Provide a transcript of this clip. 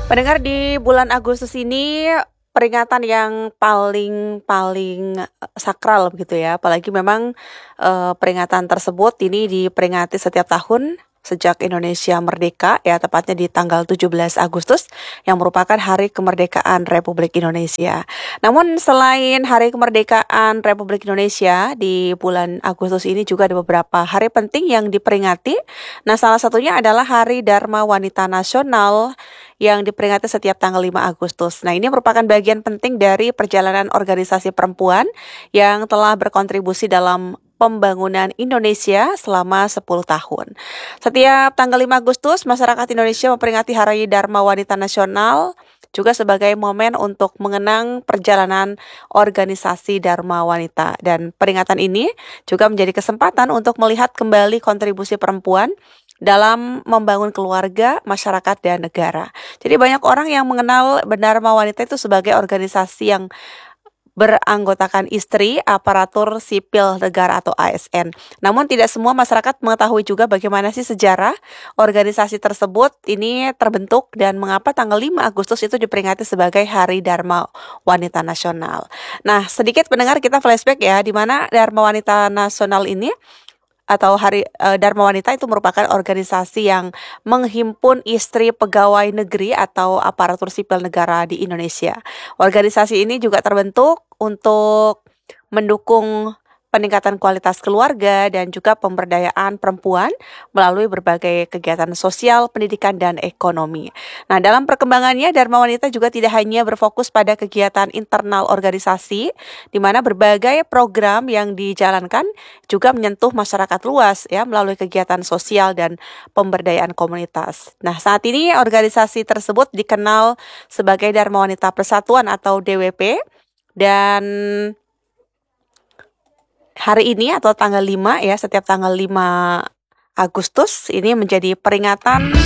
Pendengar, di bulan Agustus ini peringatan yang paling paling sakral begitu ya, apalagi memang, peringatan tersebut ini diperingati setiap tahun sejak Indonesia merdeka ya, tepatnya di tanggal 17 Agustus yang merupakan Hari Kemerdekaan Republik Indonesia. Namun selain Hari Kemerdekaan Republik Indonesia, di bulan Agustus ini juga ada beberapa hari penting yang diperingati. Nah, salah satunya adalah Hari Dharma Wanita Nasional yang diperingati setiap tanggal 5 Agustus. Nah, ini merupakan bagian penting dari perjalanan organisasi perempuan yang telah berkontribusi dalam pembangunan Indonesia selama 10 tahun. Setiap tanggal 5 Agustus, masyarakat Indonesia memperingati Hari Dharma Wanita Nasional juga sebagai momen untuk mengenang perjalanan organisasi Dharma Wanita. Dan peringatan ini juga menjadi kesempatan untuk melihat kembali kontribusi perempuan dalam membangun keluarga, masyarakat, dan negara. Jadi banyak orang yang mengenal Dharma Wanita itu sebagai organisasi yang beranggotakan istri, aparatur sipil negara atau ASN. Namun tidak semua masyarakat mengetahui juga bagaimana sih sejarah organisasi tersebut ini terbentuk dan mengapa tanggal 5 Agustus itu diperingati sebagai Hari Dharma Wanita Nasional. Nah, sedikit pendengar, kita flashback ya, di mana Dharma Wanita Nasional ini atau Dharma Wanita itu merupakan organisasi yang menghimpun istri pegawai negeri atau aparatur sipil negara di Indonesia. Organisasi ini juga terbentuk untuk mendukung peningkatan kualitas keluarga dan juga pemberdayaan perempuan melalui berbagai kegiatan sosial, pendidikan, dan ekonomi. Nah, dalam perkembangannya, Dharma Wanita juga tidak hanya berfokus pada kegiatan internal organisasi, di mana berbagai program yang dijalankan juga menyentuh masyarakat luas ya melalui kegiatan sosial dan pemberdayaan komunitas. Nah, saat ini organisasi tersebut dikenal sebagai Dharma Wanita Persatuan atau DWP, dan hari ini atau tanggal 5 ya, setiap tanggal 5 Agustus ini menjadi peringatan